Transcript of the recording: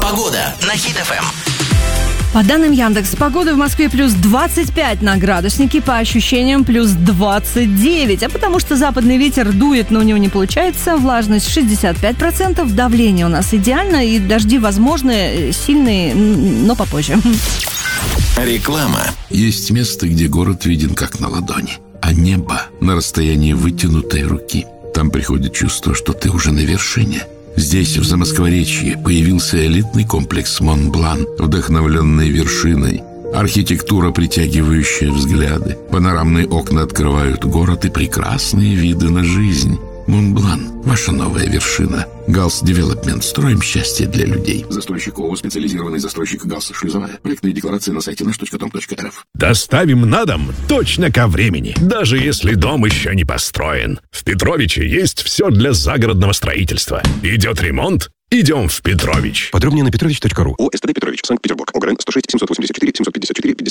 Погода на Хит-ФМ. По данным Яндекс, погода в Москве плюс 25 на градуснике, по ощущениям плюс 29. А потому что западный ветер дует, но у него не получается, влажность 65%, давление у нас идеально и дожди возможны, сильные, но попозже. Реклама. Есть место, где город виден как на ладони, а небо на расстоянии вытянутой руки. Там приходит чувство, что ты уже на вершине. Здесь, в Замоскворечье, появился элитный комплекс «Монблан», вдохновленный вершиной. Архитектура, притягивающая взгляды. Панорамные окна открывают город и прекрасные виды на жизнь. «Монблан» – ваша новая вершина. «Галс Девелопмент». Строим счастье для людей. Застройщик ООО «Специализированный застройщик Галс Шлюзовая». Проектные декларации на сайте наш.дом.рф. Доставим на дом точно ко времени, даже если дом еще не построен. В Петровиче есть все для загородного строительства. Идет ремонт? Идем в Петрович. Подробнее на petrovich.ru. ОСТД Петрович, Санкт-Петербург. ОГРН 106 784 754 50.